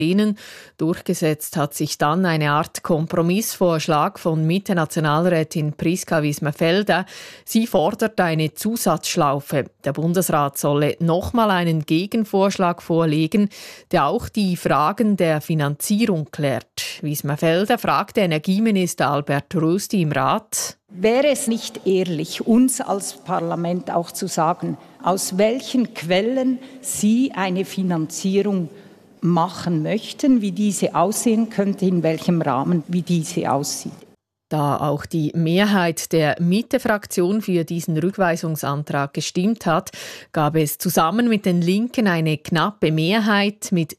Durchgesetzt hat sich dann eine Art Kompromissvorschlag von Mitte-Nationalrätin Priska Wismerfelder. Sie fordert eine Zusatzschlaufe. Der Bundesrat solle nochmal einen Gegenvorschlag vorlegen, der auch die Fragen der Finanzierung klärt. Wismerfelder fragte Energieminister Albert Rösti im Rat: Wäre es nicht ehrlich, uns als Parlament auch zu sagen, aus welchen Quellen Sie eine Finanzierung machen möchten, wie diese aussehen könnte, in welchem Rahmen, wie diese aussieht? Da auch die Mehrheit der Mitte-Fraktion für diesen Rückweisungsantrag gestimmt hat, gab es zusammen mit den Linken eine knappe Mehrheit mit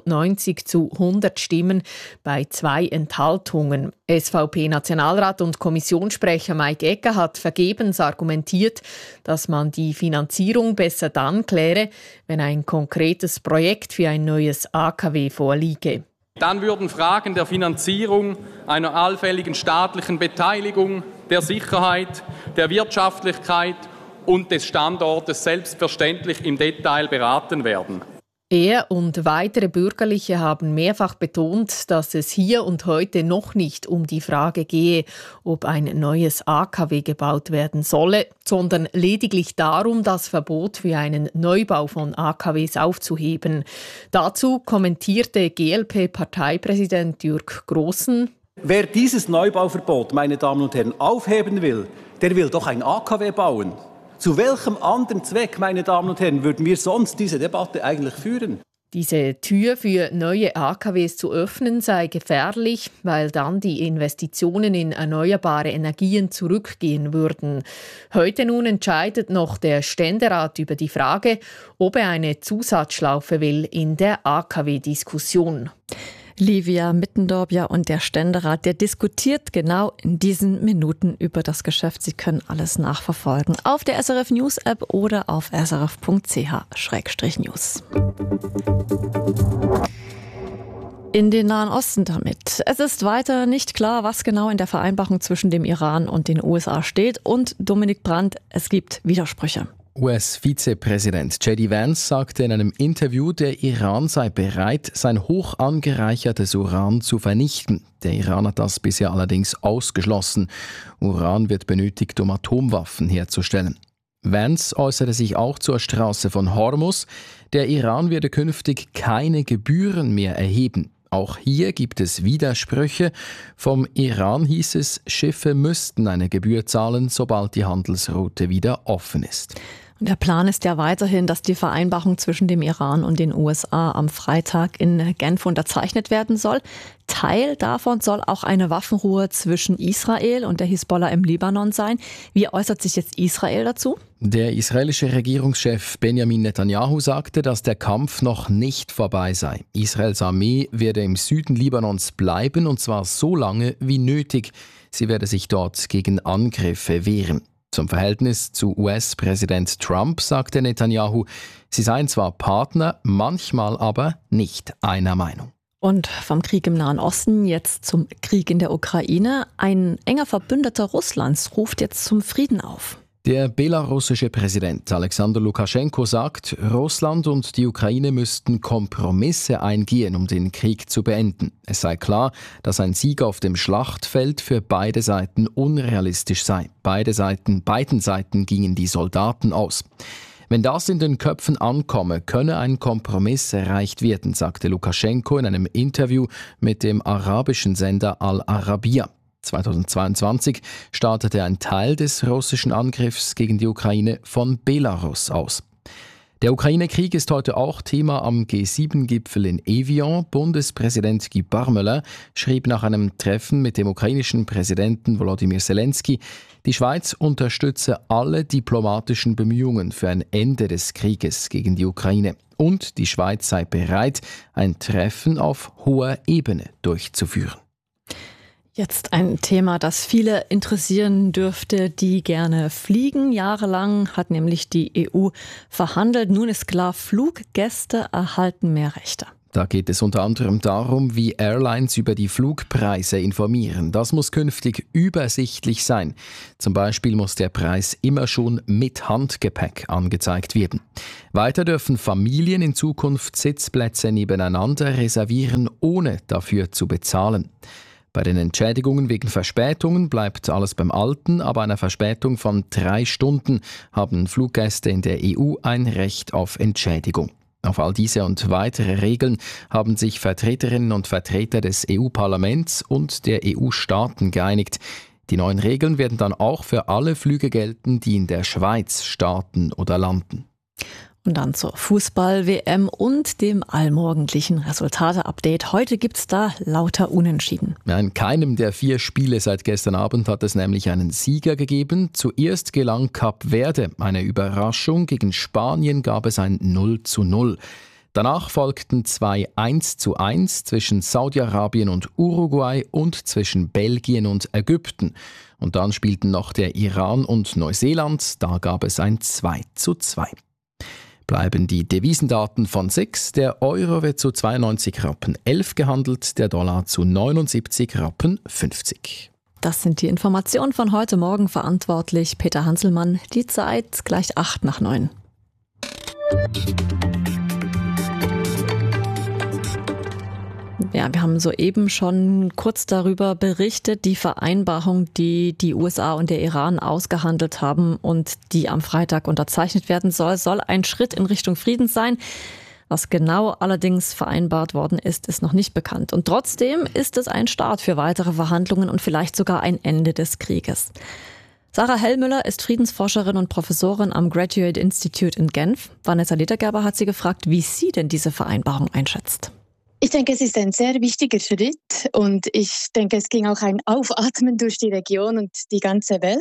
97 zu 100 Stimmen bei 2 Enthaltungen. SVP-Nationalrat und Kommissionssprecher Mike Ecker hat vergebens argumentiert, dass man die Finanzierung besser dann kläre, wenn ein konkretes Projekt für ein neues AKW vorliege. Dann würden Fragen der Finanzierung, einer allfälligen staatlichen Beteiligung, der Sicherheit, der Wirtschaftlichkeit und des Standortes selbstverständlich im Detail beraten werden. Er und weitere Bürgerliche haben mehrfach betont, dass es hier und heute noch nicht um die Frage gehe, ob ein neues AKW gebaut werden solle, sondern lediglich darum, das Verbot für einen Neubau von AKWs aufzuheben. Dazu kommentierte GLP-Parteipräsident Jürg Grossen: Wer dieses Neubauverbot, meine Damen und Herren, aufheben will, der will doch ein AKW bauen. Zu welchem anderen Zweck, meine Damen und Herren, würden wir sonst diese Debatte eigentlich führen? Diese Tür für neue AKWs zu öffnen sei gefährlich, weil dann die Investitionen in erneuerbare Energien zurückgehen würden. Heute nun entscheidet noch der Ständerat über die Frage, ob er eine Zusatzschlaufe will in der AKW-Diskussion. Livia Mittendorf und der Ständerat, der diskutiert genau in diesen Minuten über das Geschäft. Sie können alles nachverfolgen auf der SRF News App oder auf srf.ch/news. In den Nahen Osten damit. Es ist weiter nicht klar, was genau in der Vereinbarung zwischen dem Iran und den USA steht. Und Dominik Brandt, es gibt Widersprüche. US-Vizepräsident J.D. Vance sagte in einem Interview, der Iran sei bereit, sein hoch angereichertes Uran zu vernichten. Der Iran hat das bisher allerdings ausgeschlossen. Uran wird benötigt, um Atomwaffen herzustellen. Vance äußerte sich auch zur Straße von Hormuz. Der Iran werde künftig keine Gebühren mehr erheben. Auch hier gibt es Widersprüche. Vom Iran hieß es, Schiffe müssten eine Gebühr zahlen, sobald die Handelsroute wieder offen ist. Der Plan ist ja weiterhin, dass die Vereinbarung zwischen dem Iran und den USA am Freitag in Genf unterzeichnet werden soll. Teil davon soll auch eine Waffenruhe zwischen Israel und der Hisbollah im Libanon sein. Wie äußert sich jetzt Israel dazu? Der israelische Regierungschef Benjamin Netanyahu sagte, dass der Kampf noch nicht vorbei sei. Israels Armee werde im Süden Libanons bleiben, und zwar so lange wie nötig. Sie werde sich dort gegen Angriffe wehren. Zum Verhältnis zu US-Präsident Trump sagte Netanyahu, sie seien zwar Partner, manchmal aber nicht einer Meinung. Und vom Krieg im Nahen Osten jetzt zum Krieg in der Ukraine. Ein enger Verbündeter Russlands ruft jetzt zum Frieden auf. Der belarussische Präsident Alexander Lukaschenko sagt, Russland und die Ukraine müssten Kompromisse eingehen, um den Krieg zu beenden. Es sei klar, dass ein Sieg auf dem Schlachtfeld für beide Seiten unrealistisch sei. Beiden Seiten gingen die Soldaten aus. Wenn das in den Köpfen ankomme, könne ein Kompromiss erreicht werden, sagte Lukaschenko in einem Interview mit dem arabischen Sender Al Arabiya. 2022 startete ein Teil des russischen Angriffs gegen die Ukraine von Belarus aus. Der Ukraine-Krieg ist heute auch Thema am G7-Gipfel in Evian. Bundespräsident Guy Parmelin schrieb nach einem Treffen mit dem ukrainischen Präsidenten Volodymyr Zelensky, die Schweiz unterstütze alle diplomatischen Bemühungen für ein Ende des Krieges gegen die Ukraine. Und die Schweiz sei bereit, ein Treffen auf hoher Ebene durchzuführen. Jetzt ein Thema, das viele interessieren dürfte, die gerne fliegen. Jahrelang hat nämlich die EU verhandelt. Nun ist klar, Fluggäste erhalten mehr Rechte. Da geht es unter anderem darum, wie Airlines über die Flugpreise informieren. Das muss künftig übersichtlich sein. Zum Beispiel muss der Preis immer schon mit Handgepäck angezeigt werden. Weiter dürfen Familien in Zukunft Sitzplätze nebeneinander reservieren, ohne dafür zu bezahlen. Bei den Entschädigungen wegen Verspätungen bleibt alles beim Alten, aber einer Verspätung von 3 Stunden haben Fluggäste in der EU ein Recht auf Entschädigung. Auf all diese und weitere Regeln haben sich Vertreterinnen und Vertreter des EU-Parlaments und der EU-Staaten geeinigt. Die neuen Regeln werden dann auch für alle Flüge gelten, die in der Schweiz starten oder landen. Und dann zur Fußball-WM und dem allmorgendlichen Resultate-Update. Heute gibt's da lauter Unentschieden. In keinem der 4 Spiele seit gestern Abend hat es nämlich einen Sieger gegeben. Zuerst gelang Kap Verde eine Überraschung. Gegen Spanien gab es ein 0:0. Danach folgten 2 1:1 zwischen Saudi-Arabien und Uruguay und zwischen Belgien und Ägypten. Und dann spielten noch der Iran und Neuseeland. Da gab es ein 2:2. Bleiben die Devisendaten von SIX. Der Euro wird zu 92,11 Rappen gehandelt, der Dollar zu 79,50 Rappen. Das sind die Informationen von heute Morgen. Verantwortlich Peter Hanselmann. Die Zeit gleich 8:09. Ja, wir haben soeben schon kurz darüber berichtet, die Vereinbarung, die die USA und der Iran ausgehandelt haben und die am Freitag unterzeichnet werden soll ein Schritt in Richtung Frieden sein. Was genau allerdings vereinbart worden ist, ist noch nicht bekannt. Und trotzdem ist es ein Start für weitere Verhandlungen und vielleicht sogar ein Ende des Krieges. Sarah Hellmüller ist Friedensforscherin und Professorin am Graduate Institute in Genf. Vanessa Ledergerber hat sie gefragt, wie sie denn diese Vereinbarung einschätzt. Ich denke, es ist ein sehr wichtiger Schritt und ich denke, es ging auch ein Aufatmen durch die Region und die ganze Welt.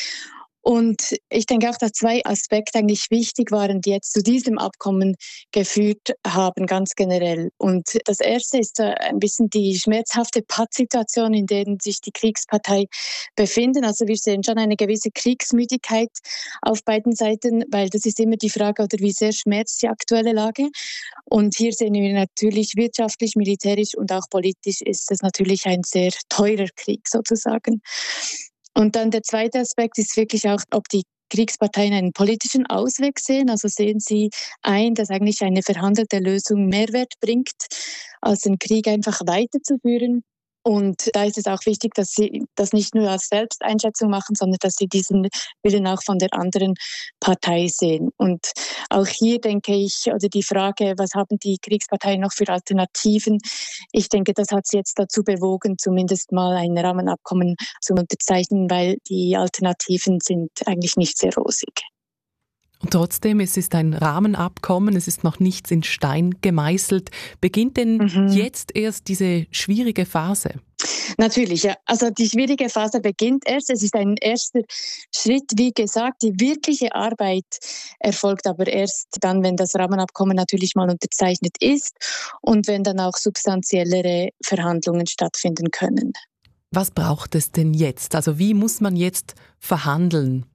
Und ich denke auch, dass 2 Aspekte eigentlich wichtig waren, die jetzt zu diesem Abkommen geführt haben, ganz generell. Und das erste ist ein bisschen die schmerzhafte Pattsituation, in der sich die Kriegspartei befinden. Also wir sehen schon eine gewisse Kriegsmüdigkeit auf beiden Seiten, weil das ist immer die Frage, oder wie sehr schmerzt die aktuelle Lage. Und hier sehen wir natürlich wirtschaftlich, militärisch und auch politisch ist es natürlich ein sehr teurer Krieg sozusagen. Und dann der zweite Aspekt ist wirklich auch, ob die Kriegsparteien einen politischen Ausweg sehen. Also sehen sie ein, dass eigentlich eine verhandelte Lösung Mehrwert bringt, als den Krieg einfach weiterzuführen. Und da ist es auch wichtig, dass sie das nicht nur als Selbsteinschätzung machen, sondern dass sie diesen Willen auch von der anderen Partei sehen. Und auch hier denke ich, oder die Frage, was haben die Kriegsparteien noch für Alternativen? Ich denke, das hat sie jetzt dazu bewogen, zumindest mal ein Rahmenabkommen zu unterzeichnen, weil die Alternativen sind eigentlich nicht sehr rosig. Und trotzdem, es ist ein Rahmenabkommen, es ist noch nichts in Stein gemeißelt. Beginnt denn jetzt erst diese schwierige Phase? Natürlich, ja. Also die schwierige Phase beginnt erst. Es ist ein erster Schritt, wie gesagt. Die wirkliche Arbeit erfolgt aber erst dann, wenn das Rahmenabkommen natürlich mal unterzeichnet ist und wenn dann auch substanziellere Verhandlungen stattfinden können. Was braucht es denn jetzt? Also wie muss man jetzt verhandeln?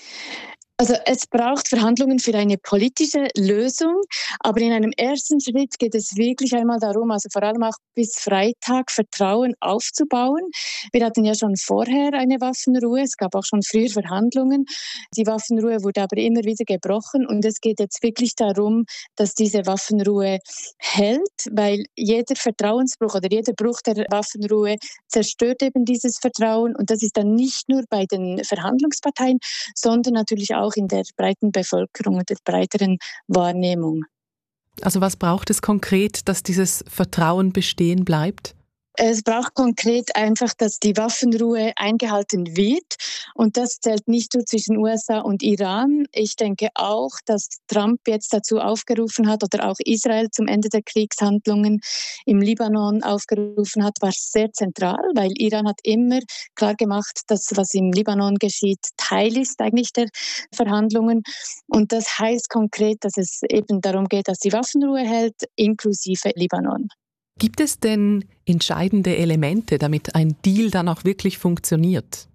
Also es braucht Verhandlungen für eine politische Lösung, aber in einem ersten Schritt geht es wirklich einmal darum, also vor allem auch bis Freitag Vertrauen aufzubauen. Wir hatten ja schon vorher eine Waffenruhe, es gab auch schon früher Verhandlungen. Die Waffenruhe wurde aber immer wieder gebrochen und es geht jetzt wirklich darum, dass diese Waffenruhe hält, weil jeder Vertrauensbruch oder jeder Bruch der Waffenruhe zerstört eben dieses Vertrauen und das ist dann nicht nur bei den Verhandlungsparteien, sondern natürlich auch in der breiten Bevölkerung und der breiteren Wahrnehmung. Also was braucht es konkret, dass dieses Vertrauen bestehen bleibt? Es braucht konkret einfach, dass die Waffenruhe eingehalten wird. Und das zählt nicht nur zwischen USA und Iran. Ich denke auch, dass Trump jetzt dazu aufgerufen hat oder auch Israel zum Ende der Kriegshandlungen im Libanon aufgerufen hat, war sehr zentral, weil Iran hat immer klar gemacht, dass was im Libanon geschieht, Teil ist eigentlich der Verhandlungen. Und das heißt konkret, dass es eben darum geht, dass die Waffenruhe hält, inklusive Libanon. Gibt es denn entscheidende Elemente, damit ein Deal dann auch wirklich funktioniert?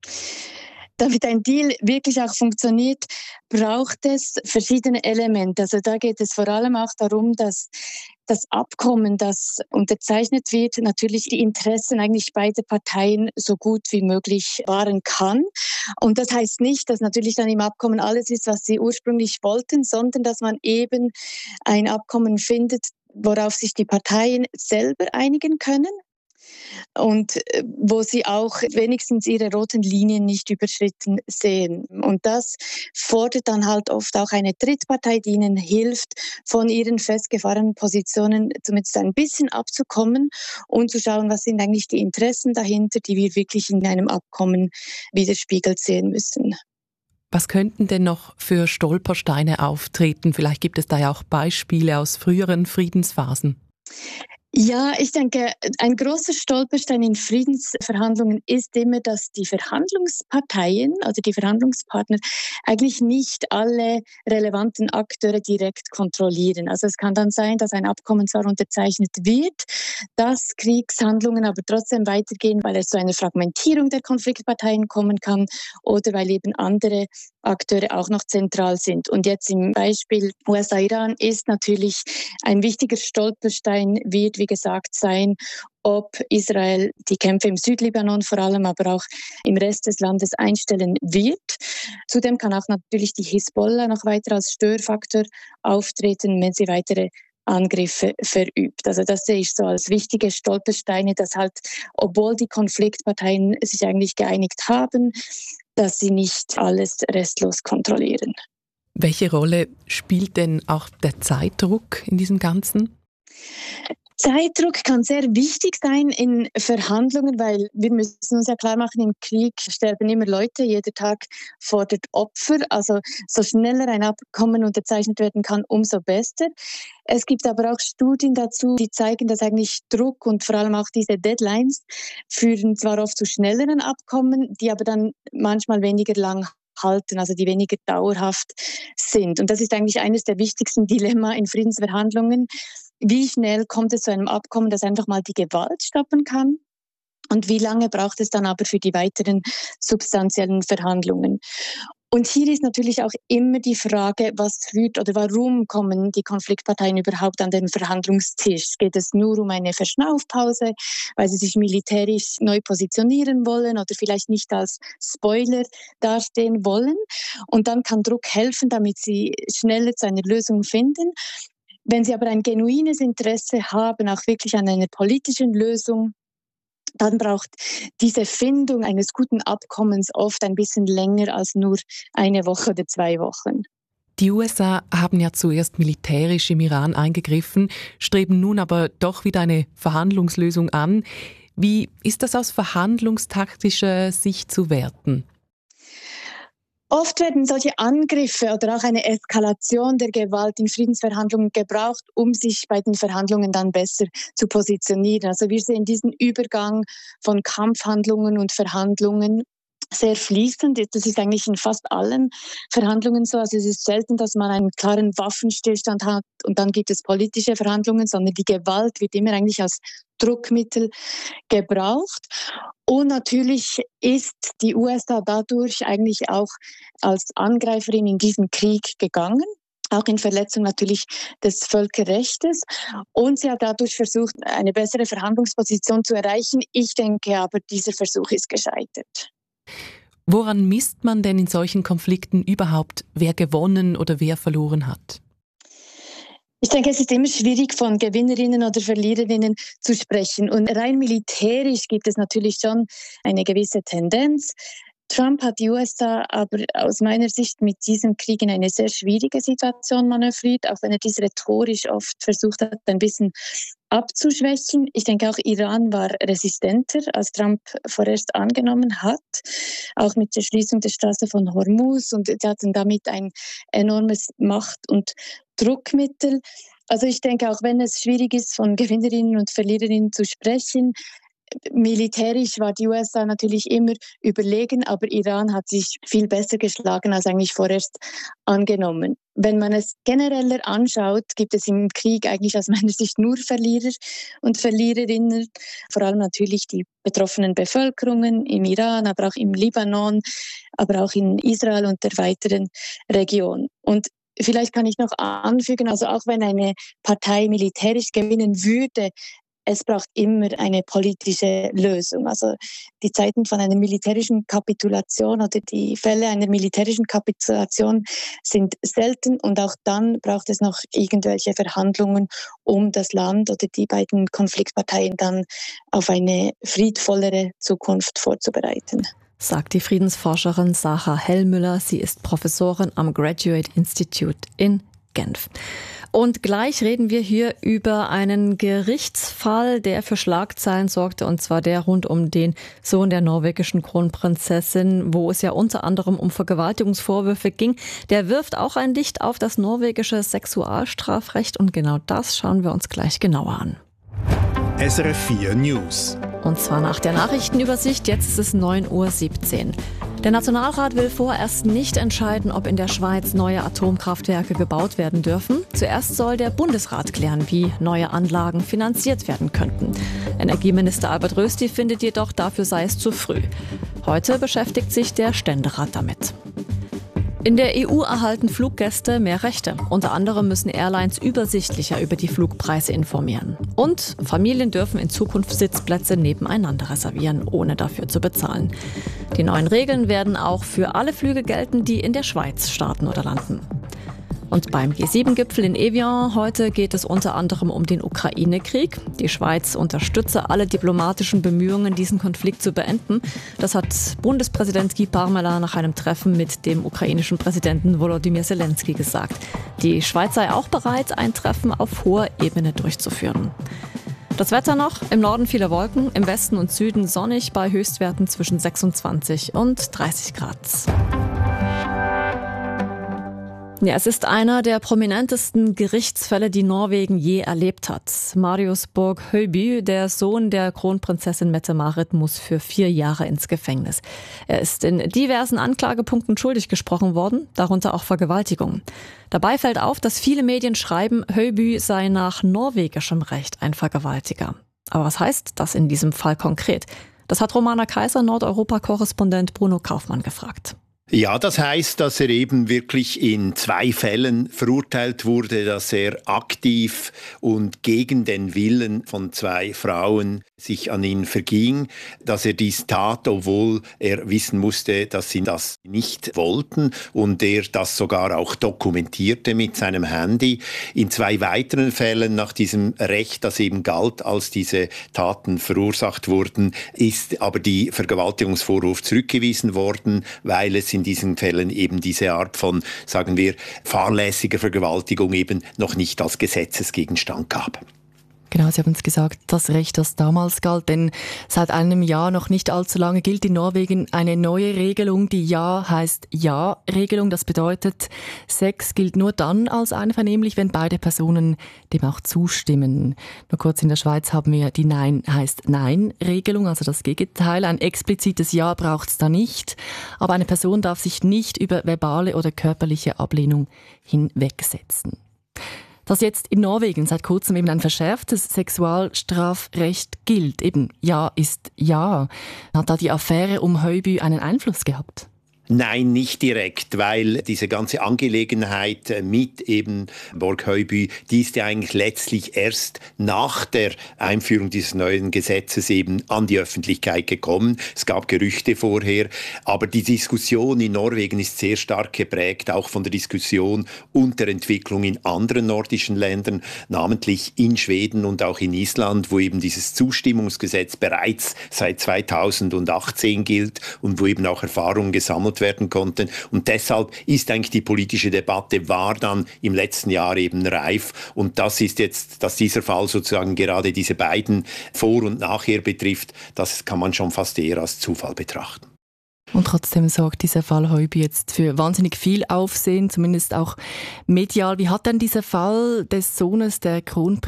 Damit ein Deal wirklich auch funktioniert, braucht es verschiedene Elemente. Also da geht es vor allem auch darum, dass das Abkommen, das unterzeichnet wird, natürlich die Interessen eigentlich beider Parteien so gut wie möglich wahren kann. Und das heißt nicht, dass natürlich dann im Abkommen alles ist, was sie ursprünglich wollten, sondern dass man eben ein Abkommen findet, worauf sich die Parteien selber einigen können. Und wo sie auch wenigstens ihre roten Linien nicht überschritten sehen. Und das fordert dann halt oft auch eine Drittpartei, die ihnen hilft, von ihren festgefahrenen Positionen zumindest ein bisschen abzukommen und zu schauen, was sind eigentlich die Interessen dahinter, die wir wirklich in einem Abkommen widerspiegelt sehen müssen. Was könnten denn noch für Stolpersteine auftreten? Vielleicht gibt es da ja auch Beispiele aus früheren Friedensphasen. Ja, ich denke, ein großer Stolperstein in Friedensverhandlungen ist immer, dass die Verhandlungsparteien, also die Verhandlungspartner, eigentlich nicht alle relevanten Akteure direkt kontrollieren. Also es kann dann sein, dass ein Abkommen zwar unterzeichnet wird, dass Kriegshandlungen aber trotzdem weitergehen, weil es zu einer Fragmentierung der Konfliktparteien kommen kann oder weil eben andere Akteure auch noch zentral sind. Und jetzt im Beispiel USA-Iran ist natürlich ein wichtiger Stolperstein, wird wie gesagt sein, ob Israel die Kämpfe im Südlibanon vor allem, aber auch im Rest des Landes einstellen wird. Zudem kann auch natürlich die Hisbollah noch weiter als Störfaktor auftreten, wenn sie weitere Angriffe verübt. Also das sehe ich so als wichtige Stolpersteine, dass halt, obwohl die Konfliktparteien sich eigentlich geeinigt haben, dass sie nicht alles restlos kontrollieren. Welche Rolle spielt denn auch der Zeitdruck in diesem Ganzen? Zeitdruck kann sehr wichtig sein in Verhandlungen, weil wir müssen uns ja klar machen, im Krieg sterben immer Leute, jeder Tag fordert Opfer. Also so schneller ein Abkommen unterzeichnet werden kann, umso besser. Es gibt aber auch Studien dazu, die zeigen, dass eigentlich Druck und vor allem auch diese Deadlines führen zwar oft zu schnelleren Abkommen, die aber dann manchmal weniger lang halten, also die weniger dauerhaft sind. Und das ist eigentlich eines der wichtigsten Dilemma in Friedensverhandlungen. Wie schnell kommt es zu einem Abkommen, das einfach mal die Gewalt stoppen kann? Und wie lange braucht es dann aber für die weiteren substanziellen Verhandlungen? Und hier ist natürlich auch immer die Frage, was führt oder warum kommen die Konfliktparteien überhaupt an den Verhandlungstisch? Geht es nur um eine Verschnaufpause, weil sie sich militärisch neu positionieren wollen oder vielleicht nicht als Spoiler dastehen wollen? Und dann kann Druck helfen, damit sie schneller zu einer Lösung finden. Wenn sie aber ein genuines Interesse haben, auch wirklich an einer politischen Lösung, dann braucht diese Findung eines guten Abkommens oft ein bisschen länger als nur eine Woche oder 2 Wochen. Die USA haben ja zuerst militärisch im Iran eingegriffen, streben nun aber doch wieder eine Verhandlungslösung an. Wie ist das aus verhandlungstaktischer Sicht zu werten? Oft werden solche Angriffe oder auch eine Eskalation der Gewalt in Friedensverhandlungen gebraucht, um sich bei den Verhandlungen dann besser zu positionieren. Also wir sehen diesen Übergang von Kampfhandlungen und Verhandlungen sehr fließend. Das ist eigentlich in fast allen Verhandlungen so. Also es ist selten, dass man einen klaren Waffenstillstand hat und dann gibt es politische Verhandlungen, sondern die Gewalt wird immer eigentlich als Druckmittel gebraucht. Und natürlich ist die USA dadurch eigentlich auch als Angreiferin in diesen Krieg gegangen, auch in Verletzung natürlich des Völkerrechts. Und sie hat dadurch versucht, eine bessere Verhandlungsposition zu erreichen. Ich denke aber, dieser Versuch ist gescheitert. Woran misst man denn in solchen Konflikten überhaupt, wer gewonnen oder wer verloren hat? Ich denke, es ist immer schwierig, von Gewinnerinnen oder Verliererinnen zu sprechen. Und rein militärisch gibt es natürlich schon eine gewisse Tendenz. Trump hat die USA aber aus meiner Sicht mit diesem Krieg in eine sehr schwierige Situation manövriert, auch wenn er dies rhetorisch oft versucht hat, ein bisschen abzuschwächen. Ich denke, auch Iran war resistenter, als Trump vorerst angenommen hat, auch mit der Schließung der Straße von Hormuz. Und sie hatten damit ein enormes Macht- und Druckmittel. Also ich denke, auch wenn es schwierig ist, von Gewinnerinnen und Verliererinnen zu sprechen, militärisch war die USA natürlich immer überlegen, aber Iran hat sich viel besser geschlagen als eigentlich vorerst angenommen. Wenn man es genereller anschaut, gibt es im Krieg eigentlich aus meiner Sicht nur Verlierer und Verliererinnen, vor allem natürlich die betroffenen Bevölkerungen im Iran, aber auch im Libanon, aber auch in Israel und der weiteren Region. Und vielleicht kann ich noch anfügen, also auch wenn eine Partei militärisch gewinnen würde, es braucht immer eine politische Lösung. Also die Zeiten von einer militärischen Kapitulation oder die Fälle einer militärischen Kapitulation sind selten und auch dann braucht es noch irgendwelche Verhandlungen, um das Land oder die beiden Konfliktparteien dann auf eine friedvollere Zukunft vorzubereiten. Sagt die Friedensforscherin Sarah Hellmüller. Sie ist Professorin am Graduate Institute in Genf. Und gleich reden wir hier über einen Gerichtsfall, der für Schlagzeilen sorgte, und zwar der rund um den Sohn der norwegischen Kronprinzessin, wo es ja unter anderem um Vergewaltigungsvorwürfe ging. Der wirft auch ein Licht auf das norwegische Sexualstrafrecht und genau das schauen wir uns gleich genauer an. SRF 4 News. Und zwar nach der Nachrichtenübersicht, jetzt ist es 9:17 Uhr. Der Nationalrat will vorerst nicht entscheiden, ob in der Schweiz neue Atomkraftwerke gebaut werden dürfen. Zuerst soll der Bundesrat klären, wie neue Anlagen finanziert werden könnten. Energieminister Albert Rösti findet jedoch, dafür sei es zu früh. Heute beschäftigt sich der Ständerat damit. In der EU erhalten Fluggäste mehr Rechte. Unter anderem müssen Airlines übersichtlicher über die Flugpreise informieren. Und Familien dürfen in Zukunft Sitzplätze nebeneinander reservieren, ohne dafür zu bezahlen. Die neuen Regeln werden auch für alle Flüge gelten, die in der Schweiz starten oder landen. Und beim G7-Gipfel in Evian heute geht es unter anderem um den Ukraine-Krieg. Die Schweiz unterstütze alle diplomatischen Bemühungen, diesen Konflikt zu beenden. Das hat Bundespräsident Guy Parmelin nach einem Treffen mit dem ukrainischen Präsidenten Volodymyr Zelensky gesagt. Die Schweiz sei auch bereit, ein Treffen auf hoher Ebene durchzuführen. Das Wetter noch, im Norden viele Wolken, im Westen und Süden sonnig bei Höchstwerten zwischen 26 und 30 Grad. Ja, es ist einer der prominentesten Gerichtsfälle, die Norwegen je erlebt hat. Marius Borg Høiby, der Sohn der Kronprinzessin Mette-Marit, muss für 4 Jahre ins Gefängnis. Er ist in diversen Anklagepunkten schuldig gesprochen worden, darunter auch Vergewaltigung. Dabei fällt auf, dass viele Medien schreiben, Høiby sei nach norwegischem Recht ein Vergewaltiger. Aber was heißt das in diesem Fall konkret? Das hat Romana Kaiser, Nordeuropa-Korrespondent Bruno Kaufmann gefragt. Ja, das heißt, dass er eben wirklich in 2 Fällen verurteilt wurde, dass er aktiv und gegen den Willen von 2 Frauen sich an ihn verging, dass er dies tat, obwohl er wissen musste, dass sie das nicht wollten und er das sogar auch dokumentierte mit seinem Handy. In 2 weiteren Fällen nach diesem Recht, das eben galt, als diese Taten verursacht wurden, ist aber die Vergewaltigungsvorwurf zurückgewiesen worden, weil es in diesen Fällen eben diese Art von, sagen wir, fahrlässiger Vergewaltigung eben noch nicht als Gesetzesgegenstand gab. Genau, Sie haben es gesagt, das Recht, das damals galt, denn seit einem Jahr, noch nicht allzu lange, gilt in Norwegen eine neue Regelung. Die Ja heißt Ja-Regelung. Das bedeutet, Sex gilt nur dann als einvernehmlich, wenn beide Personen dem auch zustimmen. Nur kurz, in der Schweiz haben wir die Nein heißt Nein-Regelung, also das Gegenteil. Ein explizites Ja braucht es da nicht, aber eine Person darf sich nicht über verbale oder körperliche Ablehnung hinwegsetzen. Dass jetzt in Norwegen seit kurzem eben ein verschärftes Sexualstrafrecht gilt, eben Ja ist Ja. Hat da die Affäre um Høiby einen Einfluss gehabt? Nein, nicht direkt, weil diese ganze Angelegenheit mit eben Borg Høiby, die ist ja eigentlich letztlich erst nach der Einführung dieses neuen Gesetzes eben an die Öffentlichkeit gekommen. Es gab Gerüchte vorher, aber die Diskussion in Norwegen ist sehr stark geprägt, auch von der Diskussion und der Entwicklung in anderen nordischen Ländern, namentlich in Schweden und auch in Island, wo eben dieses Zustimmungsgesetz bereits seit 2018 gilt und wo eben auch Erfahrungen gesammelt werden konnten. Und deshalb ist eigentlich die politische Debatte war dann im letzten Jahr eben reif. Und das ist jetzt, dass dieser Fall sozusagen gerade diese beiden Vor- und Nachher betrifft, das kann man schon fast eher als Zufall betrachten. Und trotzdem sorgt dieser Fall Høiby jetzt für wahnsinnig viel Aufsehen, zumindest auch medial. Wie hat denn dieser Fall des Sohnes der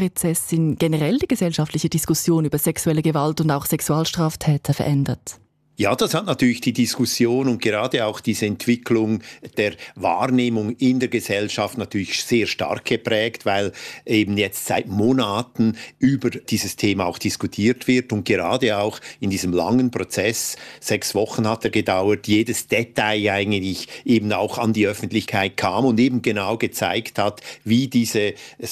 Kronprinzessin generell die gesellschaftliche Diskussion über sexuelle Gewalt und auch Sexualstraftäter verändert? Ja, das hat natürlich die Diskussion und gerade auch diese Entwicklung der Wahrnehmung in der Gesellschaft natürlich sehr stark geprägt, weil eben jetzt seit Monaten über dieses Thema auch diskutiert wird und gerade auch in diesem langen Prozess, 6 Wochen hat er gedauert, jedes Detail eigentlich eben auch an die Öffentlichkeit kam und eben genau gezeigt hat, wie dieser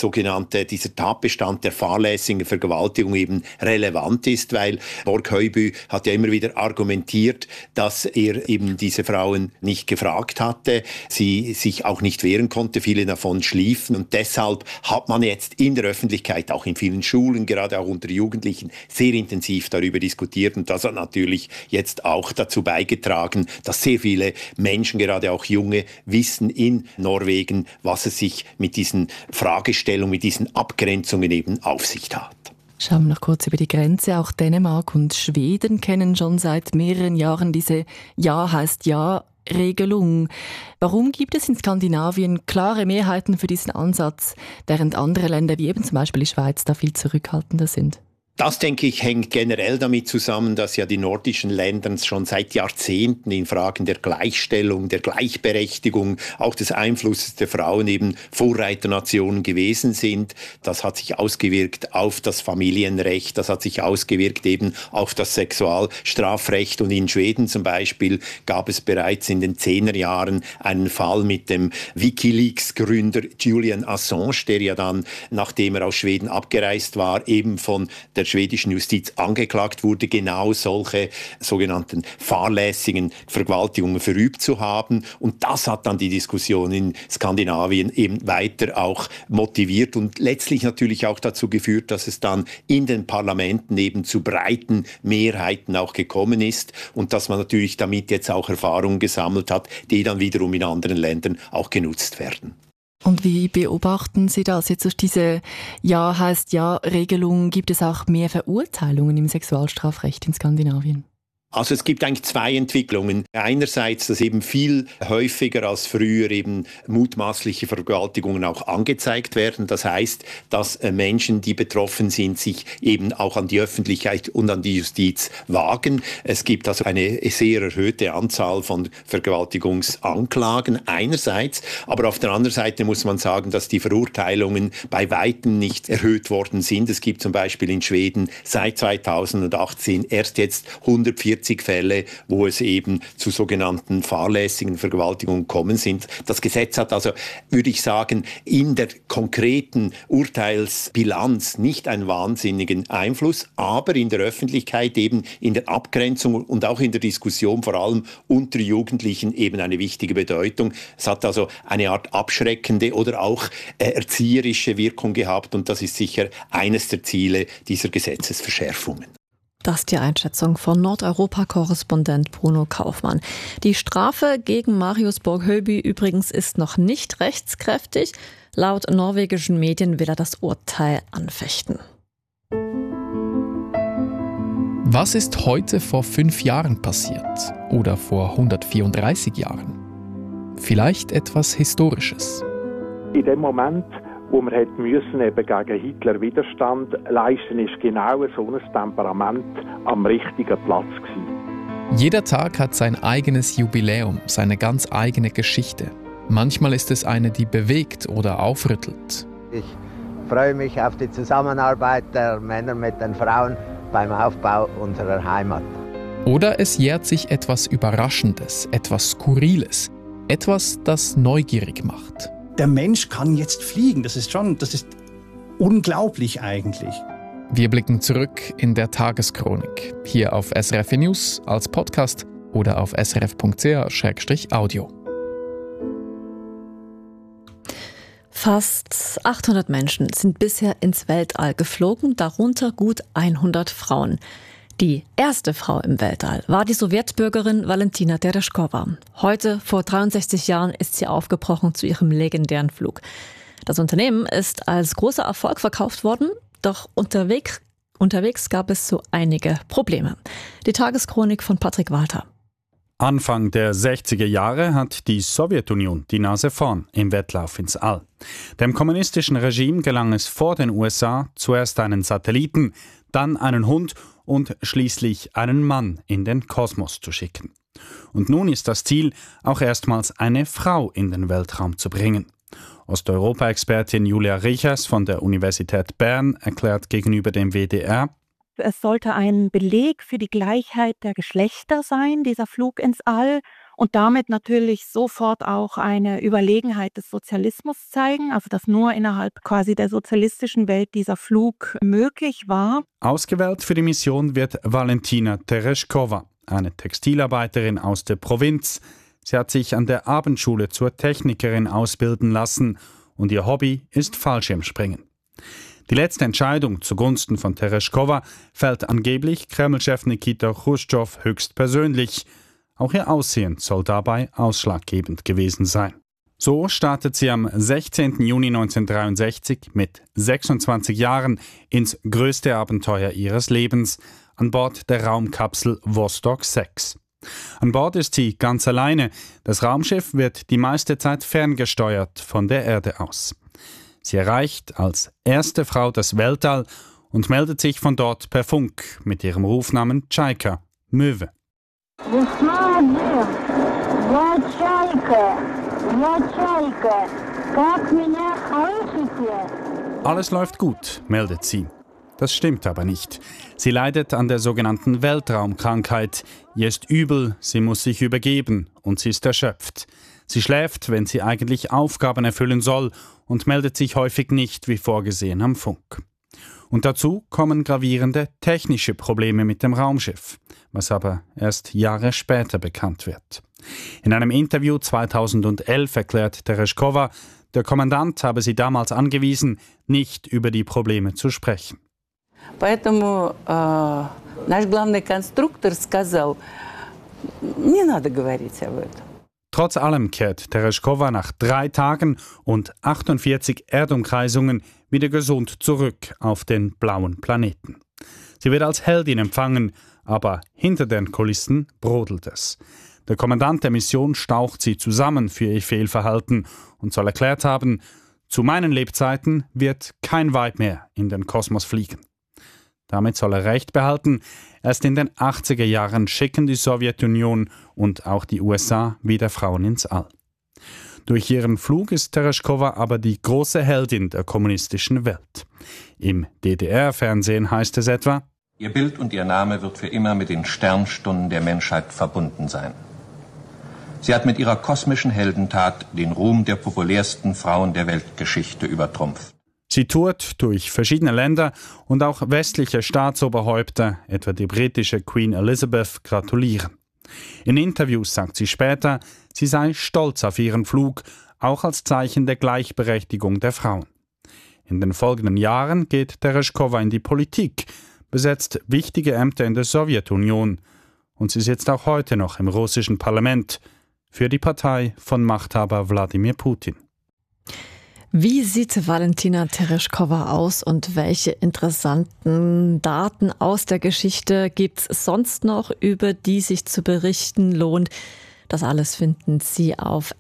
Tatbestand der fahrlässigen Vergewaltigung eben relevant ist, weil Borg-Heuby hat ja immer wieder argumentiert, dass er eben diese Frauen nicht gefragt hatte, sie sich auch nicht wehren konnte, viele davon schliefen und deshalb hat man jetzt in der Öffentlichkeit, auch in vielen Schulen, gerade auch unter Jugendlichen, sehr intensiv darüber diskutiert und das hat natürlich jetzt auch dazu beigetragen, dass sehr viele Menschen, gerade auch Junge, wissen in Norwegen, was es sich mit diesen Fragestellungen, mit diesen Abgrenzungen eben auf sich hat. Schauen wir noch kurz über die Grenze. Auch Dänemark und Schweden kennen schon seit mehreren Jahren diese Ja heißt Ja-Regelung. Warum gibt es in Skandinavien klare Mehrheiten für diesen Ansatz, während andere Länder wie eben zum Beispiel die Schweiz da viel zurückhaltender sind? Das, denke ich, hängt generell damit zusammen, dass ja die nordischen Länder schon seit Jahrzehnten in Fragen der Gleichstellung, der Gleichberechtigung, auch des Einflusses der Frauen eben Vorreiternationen gewesen sind. Das hat sich ausgewirkt auf das Familienrecht, das hat sich ausgewirkt eben auf das Sexualstrafrecht. Und in Schweden zum Beispiel gab es bereits in den 10er Jahren einen Fall mit dem WikiLeaks-Gründer Julian Assange, der ja dann, nachdem er aus Schweden abgereist war, eben von der schwedischen Justiz angeklagt wurde, genau solche sogenannten fahrlässigen Vergewaltigungen verübt zu haben. Und das hat dann die Diskussion in Skandinavien eben weiter auch motiviert und letztlich natürlich auch dazu geführt, dass es dann in den Parlamenten eben zu breiten Mehrheiten auch gekommen ist und dass man natürlich damit jetzt auch Erfahrungen gesammelt hat, die dann wiederum in anderen Ländern auch genutzt werden. Und wie beobachten Sie das? Jetzt durch diese Ja heißt Ja-Regelung gibt es auch mehr Verurteilungen im Sexualstrafrecht in Skandinavien? Also es gibt eigentlich 2 Entwicklungen. Einerseits, dass eben viel häufiger als früher eben mutmaßliche Vergewaltigungen auch angezeigt werden. Das heißt, dass Menschen, die betroffen sind, sich eben auch an die Öffentlichkeit und an die Justiz wagen. Es gibt also eine sehr erhöhte Anzahl von Vergewaltigungsanklagen einerseits. Aber auf der anderen Seite muss man sagen, dass die Verurteilungen bei weitem nicht erhöht worden sind. Es gibt zum Beispiel in Schweden seit 2018 erst jetzt 140 Fälle, wo es eben zu sogenannten fahrlässigen Vergewaltigungen gekommen sind. Das Gesetz hat also, würde ich sagen, in der konkreten Urteilsbilanz nicht einen wahnsinnigen Einfluss, aber in der Öffentlichkeit eben in der Abgrenzung und auch in der Diskussion, vor allem unter Jugendlichen, eben eine wichtige Bedeutung. Es hat also eine Art abschreckende oder auch erzieherische Wirkung gehabt und das ist sicher eines der Ziele dieser Gesetzesverschärfungen. Das ist die Einschätzung von Nordeuropa-Korrespondent Bruno Kaufmann. Die Strafe gegen Marius Borg-Heuby übrigens ist noch nicht rechtskräftig. Laut norwegischen Medien will er das Urteil anfechten. Was ist heute vor 5 Jahren passiert? Oder vor 134 Jahren? Vielleicht etwas Historisches. In dem Moment, wo man hätte müssen eben gegen Hitler Widerstand leisten, ist genau so ein Temperament am richtigen Platz gewesen. Jeder Tag hat sein eigenes Jubiläum, seine ganz eigene Geschichte. Manchmal ist es eine, die bewegt oder aufrüttelt. Ich freue mich auf die Zusammenarbeit der Männer mit den Frauen beim Aufbau unserer Heimat. Oder es jährt sich etwas Überraschendes, etwas Skurriles, etwas, das neugierig macht. Der Mensch kann jetzt fliegen. Das ist unglaublich eigentlich. Wir blicken zurück in der Tageschronik. Hier auf SRF News als Podcast oder auf srf.ch/audio. Fast 800 Menschen sind bisher ins Weltall geflogen, darunter gut 100 Frauen. Die erste Frau im Weltall war die Sowjetbürgerin Valentina Tereshkova. Heute, vor 63 Jahren, ist sie aufgebrochen zu ihrem legendären Flug. Das Unternehmen ist als großer Erfolg verkauft worden, doch unterwegs gab es so einige Probleme. Die Tageschronik von Patrick Walter. Anfang der 60er Jahre hat die Sowjetunion die Nase vorn im Wettlauf ins All. Dem kommunistischen Regime gelang es vor den USA zuerst einen Satelliten, dann einen Hund und schließlich einen Mann in den Kosmos zu schicken. Und nun ist das Ziel, auch erstmals eine Frau in den Weltraum zu bringen. Osteuropa-Expertin Julia Richers von der Universität Bern erklärt gegenüber dem WDR: Es sollte ein Beleg für die Gleichheit der Geschlechter sein, dieser Flug ins All, und damit natürlich sofort auch eine Überlegenheit des Sozialismus zeigen, also dass nur innerhalb quasi der sozialistischen Welt dieser Flug möglich war. Ausgewählt für die Mission wird Valentina Tereshkova, eine Textilarbeiterin aus der Provinz. Sie hat sich an der Abendschule zur Technikerin ausbilden lassen und ihr Hobby ist Fallschirmspringen. Die letzte Entscheidung zugunsten von Tereshkova fällt angeblich Kreml-Chef Nikita Chruschtschow höchstpersönlich. Auch ihr Aussehen soll dabei ausschlaggebend gewesen sein. So startet sie am 16. Juni 1963 mit 26 Jahren ins größte Abenteuer ihres Lebens an Bord der Raumkapsel Vostok 6. An Bord ist sie ganz alleine. Das Raumschiff wird die meiste Zeit ferngesteuert von der Erde aus. Sie erreicht als erste Frau das Weltall und meldet sich von dort per Funk mit ihrem Rufnamen Tschaika, Möwe. Alles läuft gut, meldet sie. Das stimmt aber nicht. Sie leidet an der sogenannten Weltraumkrankheit. Ihr ist übel, sie muss sich übergeben und sie ist erschöpft. Sie schläft, wenn sie eigentlich Aufgaben erfüllen soll und meldet sich häufig nicht wie vorgesehen am Funk. Und dazu kommen gravierende technische Probleme mit dem Raumschiff, was aber erst Jahre später bekannt wird. In einem Interview 2011 erklärt Tereshkova, der Kommandant habe sie damals angewiesen, nicht über die Probleme zu sprechen. Поэтому наш главный конструктор сказал, не надо говорить об этом. Trotz allem kehrt Tereshkova nach 3 Tagen und 48 Erdumkreisungen wieder gesund zurück auf den blauen Planeten. Sie wird als Heldin empfangen, aber hinter den Kulissen brodelt es. Der Kommandant der Mission staucht sie zusammen für ihr Fehlverhalten und soll erklärt haben, zu meinen Lebzeiten wird kein Weib mehr in den Kosmos fliegen. Damit soll er Recht behalten. Erst in den 80er Jahren schicken die Sowjetunion und auch die USA wieder Frauen ins All. Durch ihren Flug ist Tereshkova aber die große Heldin der kommunistischen Welt. Im DDR-Fernsehen heißt es etwa: Ihr Bild und ihr Name wird für immer mit den Sternstunden der Menschheit verbunden sein. Sie hat mit ihrer kosmischen Heldentat den Ruhm der populärsten Frauen der Weltgeschichte übertrumpft. Sie tourt durch verschiedene Länder und auch westliche Staatsoberhäupter, etwa die britische Queen Elizabeth, gratulieren. In Interviews sagt sie später, sie sei stolz auf ihren Flug, auch als Zeichen der Gleichberechtigung der Frauen. In den folgenden Jahren geht Tereshkova in die Politik, besetzt wichtige Ämter in der Sowjetunion und sie sitzt auch heute noch im russischen Parlament für die Partei von Machthaber Wladimir Putin. Wie sieht Valentina Tereshkova aus und welche interessanten Daten aus der Geschichte gibt es sonst noch, über die sich zu berichten lohnt? Das alles finden Sie auf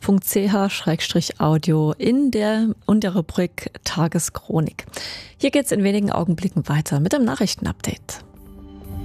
srf.ch/audio in der Rubrik Tageschronik. Hier geht es in wenigen Augenblicken weiter mit dem Nachrichtenupdate.